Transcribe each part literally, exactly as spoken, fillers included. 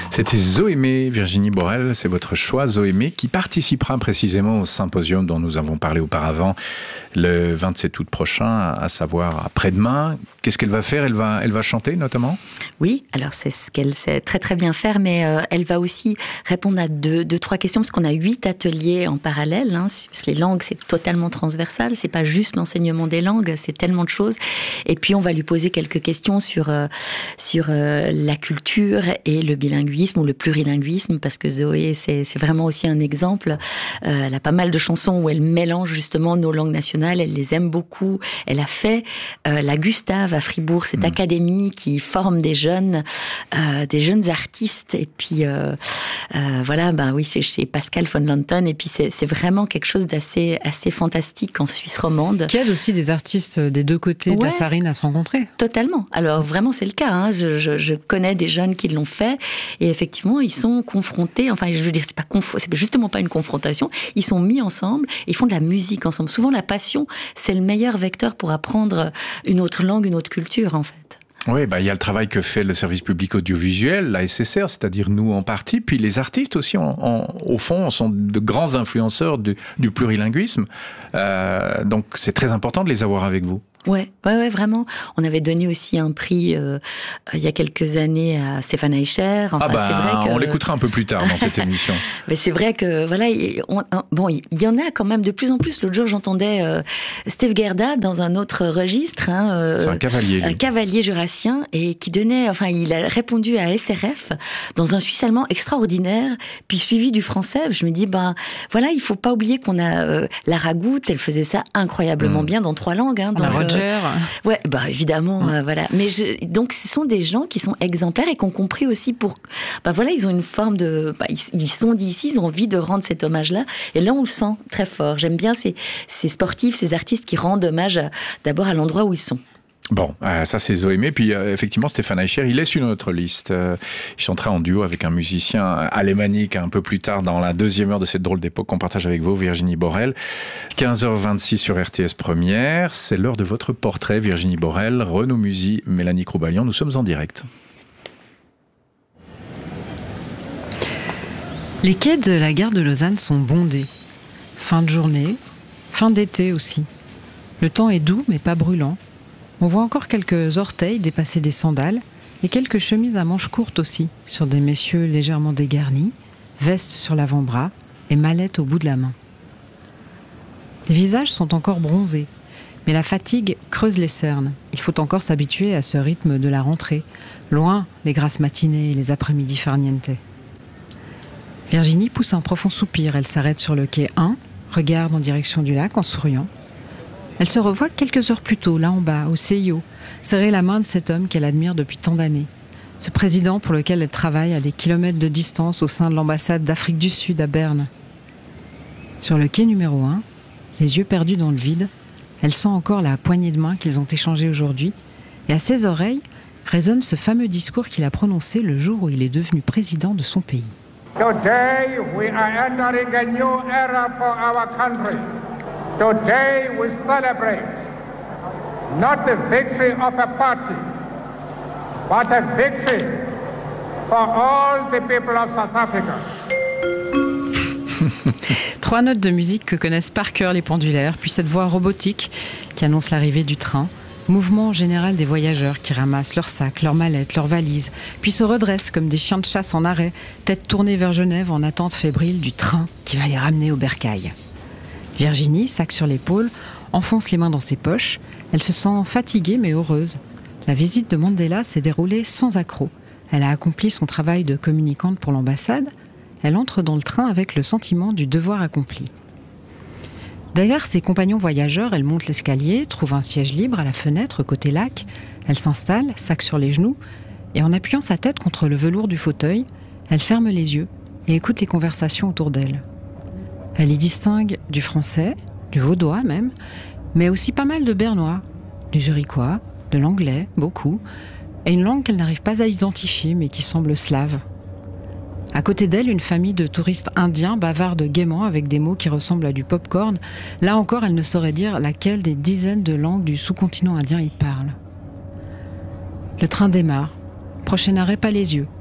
C'était Zoémé, Virginie Borel, c'est votre choix, Zoémé, qui participera précisément au symposium dont nous avons parlé auparavant, le vingt-sept août prochain, à savoir après-demain. Qu'est-ce qu'elle va faire ? Elle va, elle va chanter notamment ? Oui, alors c'est ce qu'elle sait très très bien faire, mais euh, elle va aussi répondre à deux, deux, trois questions, parce qu'on a huit ateliers en parallèle. Hein, parce que les langues, c'est totalement transversal, c'est pas juste l'enseignement des langues, c'est tellement de choses. Et puis on va lui poser quelques questions sur euh, sur euh, la culture et le bilinguisme ou le plurilinguisme, parce que Zoé, c'est, c'est vraiment aussi un exemple. Euh, elle a pas mal de chansons où elle mélange justement nos langues nationales. Elle les aime beaucoup. Elle a fait euh, la Gustave à Fribourg, cette mmh. académie qui forme des jeunes, euh, des jeunes artistes. Et puis euh, euh, voilà, ben oui, c'est chez Pascal von Lanten. Et puis c'est, c'est vraiment quelque chose d'assez assez fantastique en Suisse romande. Qui aide aussi des artistes des deux côtés de ouais, la Sarine à se rencontrer. Totalement. Alors vraiment, c'est le cas. Hein. Je, je, je connais des jeunes qui l'ont fait, et effectivement, ils sont confrontés. Enfin, je veux dire, c'est pas conf... c'est justement pas une confrontation. Ils sont mis ensemble. Et ils font de la musique ensemble. Souvent, la passion, c'est le meilleur vecteur pour apprendre une autre langue, une autre culture, en fait. Oui, bah, il y a le travail que fait le service public audiovisuel, la S S R, c'est-à-dire nous en partie, puis les artistes aussi, en, en, au fond, sont de grands influenceurs du, du plurilinguisme. Euh, donc, c'est très important de les avoir avec vous. Ouais, ouais, ouais, vraiment. On avait donné aussi un prix euh, il y a quelques années à Stéphane Eicher. Enfin, ah bah, c'est vrai que... on l'écoutera un peu plus tard dans cette émission. Mais c'est vrai que voilà, on, bon, il y en a quand même de plus en plus. L'autre jour, j'entendais euh, Steve Gerda dans un autre registre. Hein, euh, c'est un cavalier, lui. Un cavalier jurassien, et qui donnait, enfin, il a répondu à S R F dans un suisse allemand extraordinaire, puis suivi du français. Je me dis, ben voilà, il faut pas oublier qu'on a euh, Lara Goutte, elle faisait ça incroyablement mmh. bien dans trois langues. Hein, dans le... Ouais, bah évidemment, mmh. euh, voilà. Mais je, donc ce sont des gens qui sont exemplaires et qui ont compris aussi pour, bah voilà, ils ont une forme de, bah, ils, ils sont d'ici, ils ont envie de rendre cet hommage-là. Et là, on le sent très fort. J'aime bien ces, ces sportifs, ces artistes qui rendent hommage à, d'abord à l'endroit où ils sont. Bon, euh, ça c'est Zoémé. Puis euh, effectivement, Stéphane Eicher, il est sur notre liste. Euh, il chantera en duo avec un musicien alémanique un peu plus tard dans la deuxième heure de cette drôle d'époque qu'on partage avec vous, Virginie Borel. quinze heures vingt-six sur R T S Première. C'est l'heure de votre portrait, Virginie Borel. Renaud Musy, Mélanie Croubaillon, nous sommes en direct. Les quais de la gare de Lausanne sont bondés. Fin de journée, fin d'été aussi. Le temps est doux mais pas brûlant. On voit encore quelques orteils dépasser des sandales et quelques chemises à manches courtes aussi, sur des messieurs légèrement dégarnis, vestes sur l'avant-bras et mallettes au bout de la main. Les visages sont encore bronzés, mais la fatigue creuse les cernes. Il faut encore s'habituer à ce rythme de la rentrée, loin les grasses matinées et les après-midi farniente. Virginie pousse un profond soupir, elle s'arrête sur le quai un, regarde en direction du lac en souriant. Elle se revoit quelques heures plus tôt, là en bas, au C I O, serrer la main de cet homme qu'elle admire depuis tant d'années. Ce président pour lequel elle travaille à des kilomètres de distance au sein de l'ambassade d'Afrique du Sud à Berne. Sur le quai numéro un, les yeux perdus dans le vide, elle sent encore la poignée de main qu'ils ont échangée aujourd'hui, et à ses oreilles résonne ce fameux discours qu'il a prononcé le jour où il est devenu président de son pays. Today we are entering a new era for our country. Today we celebrate not the victory of a party, but a victory for all the people of South Africa. Trois notes de musique que connaissent par cœur les pendulaires, puis cette voix robotique qui annonce l'arrivée du train. Mouvement général des voyageurs qui ramassent leurs sacs, leurs mallettes, leurs valises, puis se redressent comme des chiens de chasse en arrêt, tête tournée vers Genève en attente fébrile du train qui va les ramener au bercail. Virginie, sac sur l'épaule, enfonce les mains dans ses poches. Elle se sent fatiguée mais heureuse. La visite de Mandela s'est déroulée sans accroc. Elle a accompli son travail de communicante pour l'ambassade. Elle entre dans le train avec le sentiment du devoir accompli. Derrière ses compagnons voyageurs, elle monte l'escalier, trouve un siège libre à la fenêtre côté lac. Elle s'installe, sac sur les genoux, et en appuyant sa tête contre le velours du fauteuil, elle ferme les yeux et écoute les conversations autour d'elle. Elle y distingue du français, du vaudois même, mais aussi pas mal de bernois, du zurichois, de l'anglais, beaucoup, et une langue qu'elle n'arrive pas à identifier mais qui semble slave. À côté d'elle, une famille de touristes indiens bavarde gaiement avec des mots qui ressemblent à du pop-corn. Là encore, elle ne saurait dire laquelle des dizaines de langues du sous-continent indien ils parlent. Le train démarre. Prochain arrêt, Palaisieux.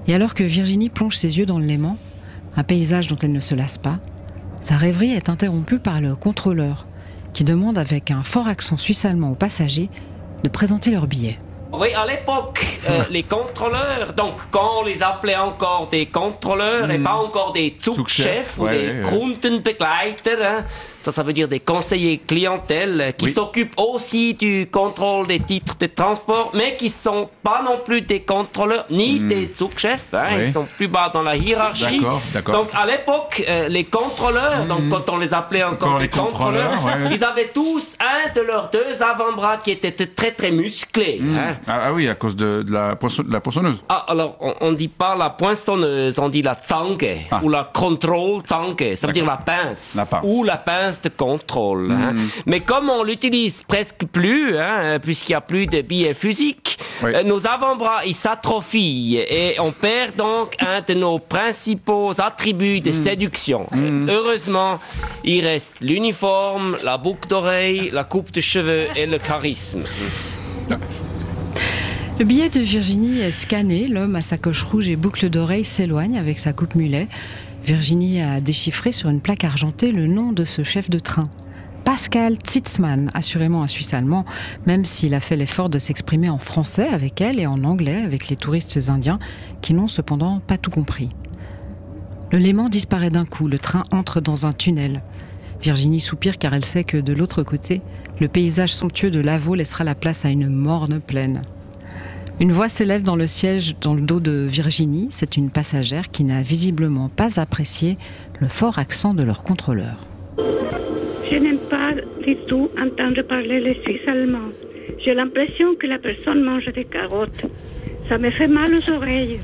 Et alors que Virginie plonge ses yeux dans le Léman, un paysage dont elle ne se lasse pas, sa rêverie est interrompue par le contrôleur, qui demande avec un fort accent suisse-allemand aux passagers de présenter leur billet. Oui, à l'époque, euh, les contrôleurs, donc quand on les appelait encore des contrôleurs mmh. et pas encore des Zugchefs ou ouais, des ouais. Kundenbegleiter, hein, ça, ça veut dire des conseillers clientèle qui oui. s'occupent aussi du contrôle des titres de transport, mais qui sont pas non plus des contrôleurs ni mmh. des Zugchefs, hein, oui. ils sont plus bas dans la hiérarchie. D'accord, d'accord. Donc à l'époque, euh, les contrôleurs, mmh. donc quand on les appelait encore, encore des contrôleurs, contrôleurs ouais. ils avaient tous un de leurs deux avant-bras qui était très très musclé. Mmh. Hein. Ah, ah oui, à cause de, de, la, poinçon, de la poinçonneuse. Ah, alors, on ne dit pas la poinçonneuse, on dit la Zange, ah. ou la Control Zange, ça veut dire la pince, la pince, ou la pince de contrôle. Mmh. Hein. Mais comme on l'utilise presque plus, hein, puisqu'il n'y a plus de billets physiques, oui. euh, nos avant-bras, ils s'atrophient, et on perd donc un de nos principaux attributs de mmh. séduction. Mmh. Heureusement, il reste l'uniforme, la boucle d'oreille, la coupe de cheveux et le charisme. Mmh. Le billet de Virginie est scanné, l'homme à sacoche rouge et boucle d'oreille s'éloigne avec sa coupe mulet. Virginie a déchiffré sur une plaque argentée le nom de ce chef de train. Pascal Zitzmann, assurément un Suisse allemand, même s'il a fait l'effort de s'exprimer en français avec elle et en anglais avec les touristes indiens, qui n'ont cependant pas tout compris. Le Léman disparaît d'un coup, le train entre dans un tunnel. Virginie soupire car elle sait que de l'autre côté, le paysage somptueux de Lavaux laissera la place à une morne plaine. Une voix s'élève dans le siège dans le dos de Virginie. C'est une passagère qui n'a visiblement pas apprécié le fort accent de leur contrôleur. Je n'aime pas du tout entendre parler le suisse allemand. J'ai l'impression que la personne mange des carottes. Ça me fait mal aux oreilles.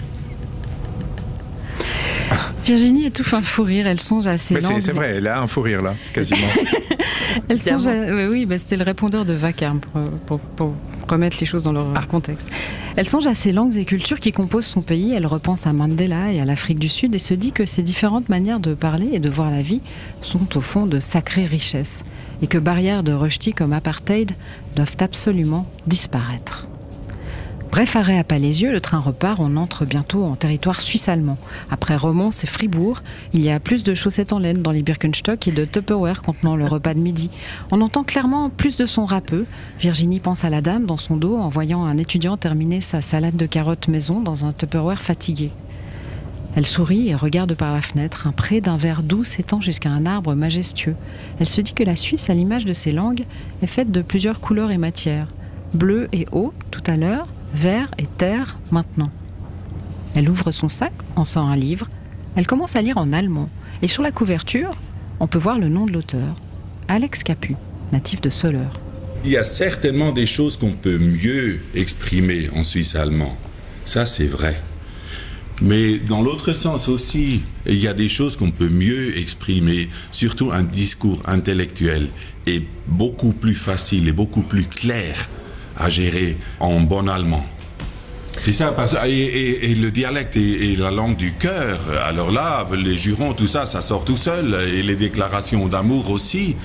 Virginie étouffe un fou rire, elle songe à ses Mais langues... C'est, c'est vrai, elle a un fou rire là, quasiment. elle songe à... Oui, oui bah, c'était le répondeur de vacarme pour, pour, pour remettre les choses dans leur ah. contexte. Elle songe à ces langues et cultures qui composent son pays, elle repense à Mandela et à l'Afrique du Sud et se dit que ces différentes manières de parler et de voir la vie sont au fond de sacrées richesses et que barrières de rejetis comme apartheid doivent absolument disparaître. Bref arrêt à Palaisieux, le train repart, on entre bientôt en territoire suisse-allemand. Après Romans et Fribourg, il y a plus de chaussettes en laine dans les Birkenstock et de Tupperware contenant le repas de midi. On entend clairement plus de son râpeux. Virginie pense à la dame dans son dos en voyant un étudiant terminer sa salade de carottes maison dans un Tupperware fatigué. Elle sourit et regarde par la fenêtre. Un pré d'un vert doux s'étend jusqu'à un arbre majestueux. Elle se dit que la Suisse, à l'image de ses langues, est faite de plusieurs couleurs et matières. Bleu et eau, tout à l'heure, vert et terre, maintenant. Elle ouvre son sac, en sort un livre. Elle commence à lire en allemand. Et sur la couverture, on peut voir le nom de l'auteur. Alex Capu, natif de Soleure. Il y a certainement des choses qu'on peut mieux exprimer en suisse allemand. Ça, c'est vrai. Mais dans l'autre sens aussi, il y a des choses qu'on peut mieux exprimer. Surtout un discours intellectuel est beaucoup plus facile et beaucoup plus clair à gérer en bon allemand. C'est ça, parce, et, et, et le dialecte et, et la langue du cœur, alors là, les jurons, tout ça, ça sort tout seul, et les déclarations d'amour aussi.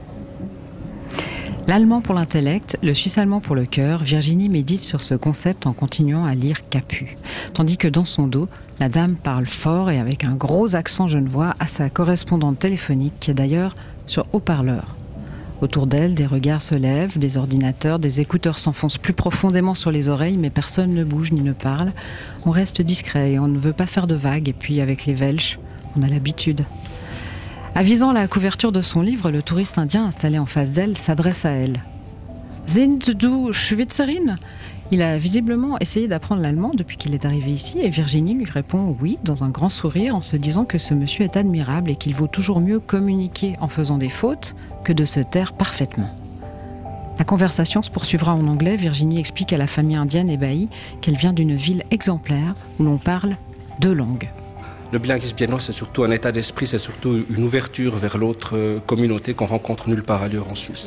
L'allemand pour l'intellect, le suisse-allemand pour le cœur, Virginie médite sur ce concept en continuant à lire Capu. Tandis que dans son dos, la dame parle fort et avec un gros accent genevois à sa correspondante téléphonique, qui est d'ailleurs sur haut-parleur. Autour d'elle, des regards se lèvent, des ordinateurs, des écouteurs s'enfoncent plus profondément sur les oreilles, mais personne ne bouge ni ne parle. On reste discret et on ne veut pas faire de vagues, et puis avec les Welsh, on a l'habitude. Avisant la couverture de son livre, le touriste indien installé en face d'elle s'adresse à elle. « Sind du Schweizerin ?» Il a visiblement essayé d'apprendre l'allemand depuis qu'il est arrivé ici et Virginie lui répond oui dans un grand sourire en se disant que ce monsieur est admirable et qu'il vaut toujours mieux communiquer en faisant des fautes que de se taire parfaitement. La conversation se poursuivra en anglais. Virginie explique à la famille indienne ébahie qu'elle vient d'une ville exemplaire où l'on parle deux langues. Le bilinguisme viennois, c'est surtout un état d'esprit, c'est surtout une ouverture vers l'autre communauté qu'on rencontre nulle part ailleurs en Suisse.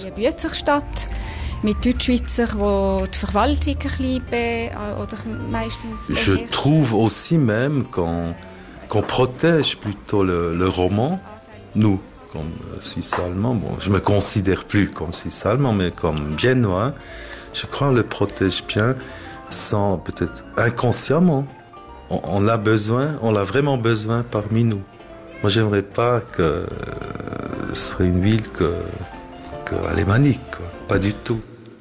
Je trouve aussi même qu'on, qu'on protège plutôt le, le roman, nous, comme Suisse-allemand. Bon, je ne me considère plus comme Suisse-allemand, mais comme viennois. Je crois qu'on le protège bien, sans peut-être inconsciemment. on, on l'a besoin, on l'a vraiment besoin parmi nous. Moi, j'aimerais pas que euh, ce serait une ville que, que alémanique, quoi. Pas du tout.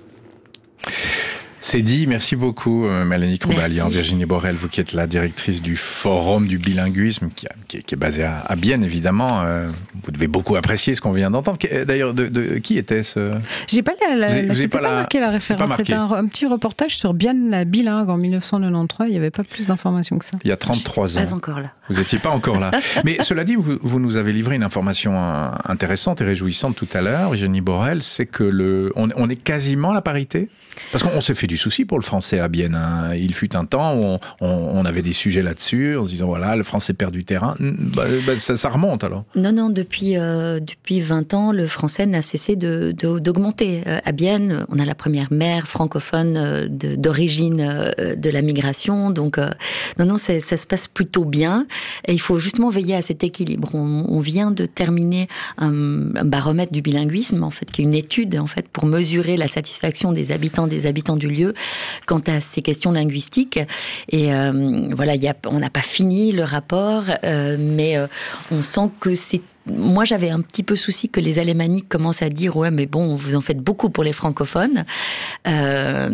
C'est dit, merci beaucoup Mélanie Kroubalian, Virginie Borel, vous qui êtes la directrice du Forum du bilinguisme, qui, qui, qui est basé à, à Bienne évidemment. Euh, vous devez beaucoup apprécier ce qu'on vient d'entendre. D'ailleurs, de, de, qui était-ce? J'ai pas la, la, vous avez, vous c'était pas, pas la, marqué la référence. C'était un, un petit reportage sur Bienne la bilingue en dix-neuf cent quatre-vingt-treize. Il n'y avait pas plus d'informations que ça. Il y a trente-trois ans. Pas encore là. Vous n'étiez pas encore là. Mais cela dit, vous, vous nous avez livré une information intéressante et réjouissante tout à l'heure, Virginie Borel, c'est que le, on, on est quasiment à la parité. Parce qu'on s'est fait du souci pour le français à Bienne. Hein. Il fut un temps où on, on, on avait des sujets là-dessus, en se disant voilà, le français perd du terrain. Bah, bah, ça, ça remonte alors. Non, non, depuis, euh, depuis vingt ans, le français n'a cessé de, de, d'augmenter. Euh, à Bienne, on a la première maire francophone euh, de, d'origine euh, de la migration. Donc, euh, non, non, ça se passe plutôt bien. Et il faut justement veiller à cet équilibre. On, on vient de terminer un, un baromètre du bilinguisme, en fait, qui est une étude en fait, pour mesurer la satisfaction des habitants des habitants du lieu quant à ces questions linguistiques. Et euh, voilà, y a, on n'a pas fini le rapport, euh, mais euh, on sent que c'est moi, j'avais un petit peu souci que les alémaniques commencent à dire « Ouais, mais bon, vous en faites beaucoup pour les francophones. Euh, »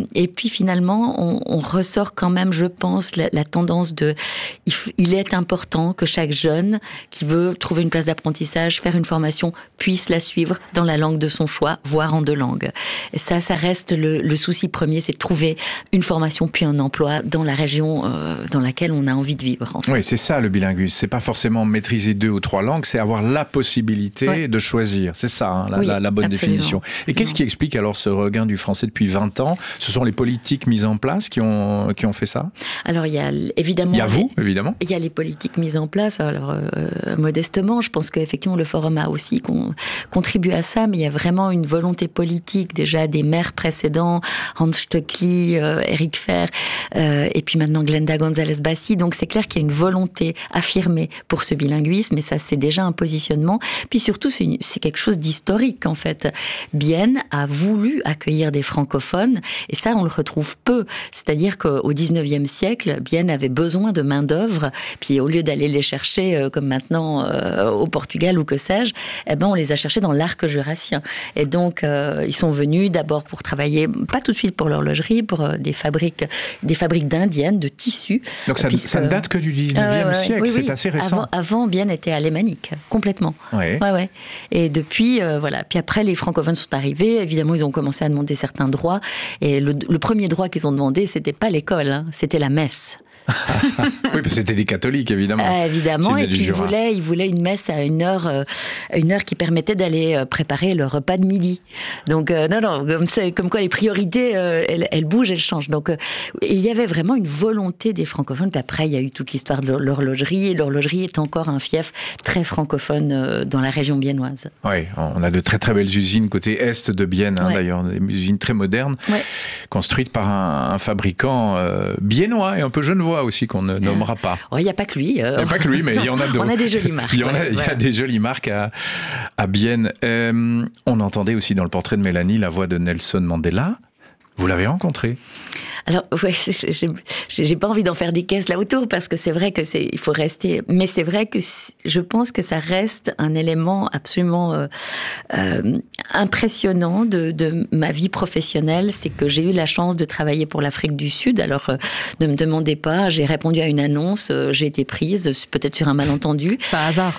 Et puis, finalement, on, on ressort quand même, je pense, la, la tendance de il, il est important que chaque jeune qui veut trouver une place d'apprentissage, faire une formation, puisse la suivre dans la langue de son choix, voire en deux langues. Et ça, ça reste le, le souci premier, c'est de trouver une formation puis un emploi dans la région euh, dans laquelle on a envie de vivre. En fait. Oui, c'est ça le bilinguisme. C'est pas forcément maîtriser deux ou trois langues, c'est avoir la possibilité ouais. de choisir. C'est ça, hein, la, oui, la, la bonne absolument. définition. Et qu'est-ce qui explique alors ce regain du français depuis vingt ans? Ce sont les politiques mises en place qui ont, qui ont fait ça? Alors, il y a évidemment... Il y a vous, évidemment. Il y a les politiques mises en place. Alors, euh, modestement, je pense qu'effectivement, le Forum a aussi con, contribué à ça, mais il y a vraiment une volonté politique, déjà des maires précédents, Hans Stöckli, euh, Éric Fehr, euh, et puis maintenant Glenda González-Bassi. Donc, c'est clair qu'il y a une volonté affirmée pour ce bilinguisme, et ça, c'est déjà un positionnement. Puis surtout, c'est, une, c'est quelque chose d'historique, en fait. Bienne a voulu accueillir des francophones, et ça, on le retrouve peu. C'est-à-dire qu'au dix-neuvième siècle, Bienne avait besoin de main-d'œuvre, puis au lieu d'aller les chercher, euh, comme maintenant, euh, au Portugal ou que sais-je, eh ben, on les a cherchés dans l'arc jurassien. Et donc, euh, ils sont venus d'abord pour travailler, pas tout de suite pour l'horlogerie, pour euh, des fabriques, des fabriques d'indiennes, de tissus. Donc ça, puisque, ça ne date que du dix-neuvième euh, siècle, oui, oui, c'est assez récent. Avant, avant Bienne était alémanique, complètement. Ouais. Ouais, ouais. Et depuis, euh, voilà. Puis après, les francophones sont arrivés. Évidemment, ils ont commencé à demander certains droits. Et le, le premier droit qu'ils ont demandé, c'était pas l'école, hein, c'était la messe. Oui, parce que c'était des catholiques, évidemment. Euh, évidemment, et puis ils voulaient, ils voulaient une messe à une heure, euh, une heure qui permettait d'aller euh, préparer le repas de midi. Donc, euh, non, non, comme, ça, comme quoi les priorités, euh, elles, elles bougent, elles changent. Donc, euh, il y avait vraiment une volonté des francophones. Puis après, il y a eu toute l'histoire de l'horlogerie. Et l'horlogerie est encore un fief très francophone euh, dans la région biennoise. Oui, on a de très très belles usines côté est de Bienne, hein, ouais. d'ailleurs, des usines très modernes, ouais. construites par un, un fabricant euh, biennois et un peu genevois aussi qu'on ne nommera pas. Il n'y a pas que lui. Il euh... n'y a pas que lui, mais il y en a d'autres. On a des jolies marques. Il y, en a, ouais, il y a ouais. des jolies marques à, à Bienne. Euh, on entendait aussi dans le portrait de Mélanie la voix de Nelson Mandela. Vous l'avez rencontré? Alors, ouais, j'ai, j'ai pas envie d'en faire des caisses là autour parce que c'est vrai que c'est, il faut rester. Mais c'est vrai que je pense que ça reste un élément absolument euh, euh, impressionnant de, de ma vie professionnelle. C'est que j'ai eu la chance de travailler pour l'Afrique du Sud. Alors, euh, ne me demandez pas. J'ai répondu à une annonce. Euh, j'ai été prise, peut-être sur un malentendu. C'est un hasard.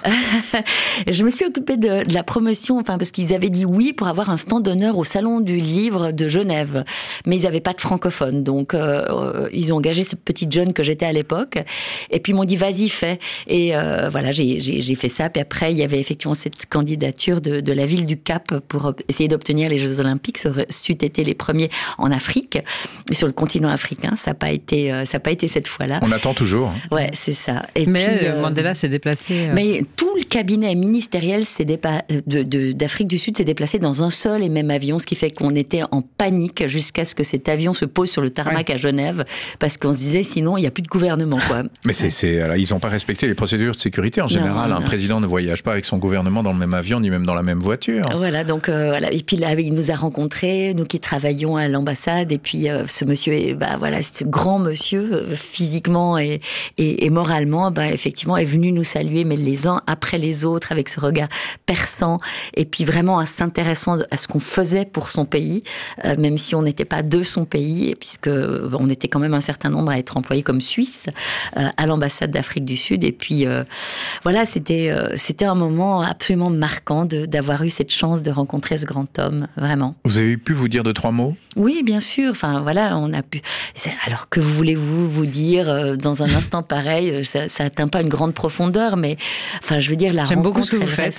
Je me suis occupée de, de la promotion, enfin parce qu'ils avaient dit oui pour avoir un stand d'honneur au Salon du Livre de Genève, mais ils n'avaient pas de francophones. Donc Donc, euh, ils ont engagé cette petite jeune que j'étais à l'époque. Et puis, ils m'ont dit, vas-y, fais. Et euh, voilà, j'ai, j'ai, j'ai fait ça. Puis après, il y avait effectivement cette candidature de, de la ville du Cap pour essayer d'obtenir les Jeux Olympiques. Ça aurait été les premiers en Afrique, sur le continent africain. Ça n'a pas été, ça n'a pas été cette fois-là. On attend toujours. Hein. Ouais, c'est ça. Et mais puis, euh, Mandela s'est déplacé. Euh... Mais tout le cabinet ministériel s'est dépa- de, de, d'Afrique du Sud s'est déplacé dans un seul et même avion, ce qui fait qu'on était en panique jusqu'à ce que cet avion se pose sur le tarmac tarmac ouais. à Genève, parce qu'on se disait sinon il n'y a plus de gouvernement, quoi. Mais c'est, c'est, alors, ils n'ont pas respecté les procédures de sécurité en général. Non, non. Un président ne voyage pas avec son gouvernement dans le même avion, ni même dans la même voiture. Voilà, donc euh, voilà. Et puis là, il nous a rencontrés, nous qui travaillions à l'ambassade, et puis euh, ce monsieur, est, bah voilà, ce grand monsieur, euh, physiquement et, et, et moralement, bah effectivement, est venu nous saluer, mais les uns après les autres, avec ce regard perçant, et puis vraiment en s'intéressant à ce qu'on faisait pour son pays, euh, même si on n'était pas de son pays, puisque on était quand même un certain nombre à être employés comme Suisse euh, à l'ambassade d'Afrique du Sud. Et puis euh, voilà, c'était euh, c'était un moment absolument marquant de, d'avoir eu cette chance de rencontrer ce grand homme, vraiment. Vous avez pu vous dire deux trois mots? Oui, bien sûr. Enfin voilà, on a pu. Alors que voulez-vous vous dire euh, dans un instant pareil? Ça, ça atteint pas une grande profondeur, mais enfin, je veux dire la J'aime rencontre. beaucoup ce que vous faites.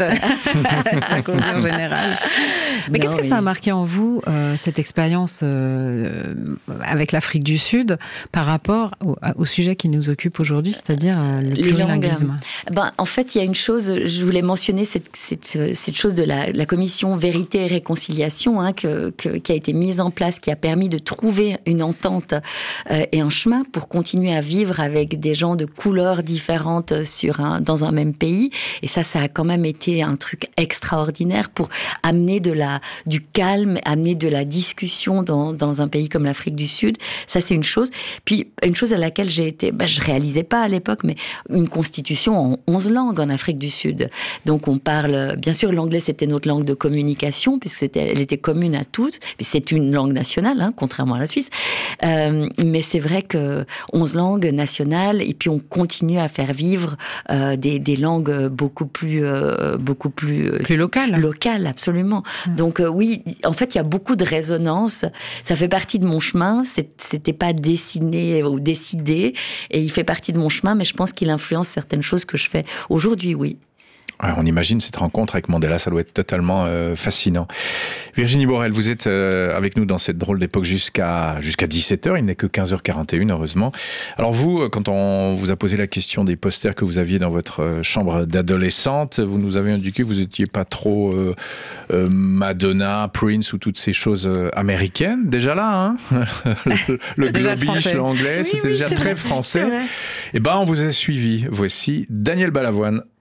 En général. Mais non, qu'est-ce que oui. ça a marqué en vous euh, cette expérience euh, avec l'Afrique du Sud par rapport au, au sujet qui nous occupe aujourd'hui, c'est-à-dire euh, le plurilinguisme? Ben, en fait, il y a une chose, je voulais mentionner cette, cette, cette chose de la, la commission Vérité et Réconciliation hein, que, que, qui a été mise en place, qui a permis de trouver une entente euh, et un chemin pour continuer à vivre avec des gens de couleurs différentes sur un, dans un même pays. Et ça, ça a quand même été un truc extraordinaire pour amener de la, du calme, amener de la discussion dans, dans un pays comme l'Afrique du Sud. Ça, c'est une chose. Puis, une chose à laquelle j'ai été, ben, je réalisais pas à l'époque, mais une constitution en onze langues en Afrique du Sud. Donc, on parle, bien sûr, l'anglais, c'était notre langue de communication, puisque c'était, elle était commune à toutes. Mais c'est une langue nationale, hein, contrairement à la Suisse. Euh, mais c'est vrai que onze langues nationales, et puis on continue à faire vivre euh, des, des langues beaucoup plus, euh, beaucoup plus, euh, plus locales. Locales, absolument. Mmh. Donc euh, oui, en fait, il y a beaucoup de résonance. Ça fait partie de mon chemin. C'est, c'était pas dessiné ou décidé, et il fait partie de mon chemin. Mais je pense qu'il influence certaines choses que je fais aujourd'hui. Oui. Alors, on imagine cette rencontre avec Mandela, ça doit être totalement euh, fascinant. Virginie Borel, vous êtes euh, avec nous dans cette drôle d'époque jusqu'à jusqu'à dix-sept heures, il n'est que quinze heures quarante et une, heureusement. Alors vous, quand on vous a posé la question des posters que vous aviez dans votre chambre d'adolescente, vous nous avez indiqué que vous n'étiez pas trop euh, euh, Madonna, Prince ou toutes ces choses euh, américaines. Déjà là, hein le, le globish, l'anglais, oui, c'était oui, déjà très vrai. français. Et ben, on vous a suivi. Voici Daniel Balavoine.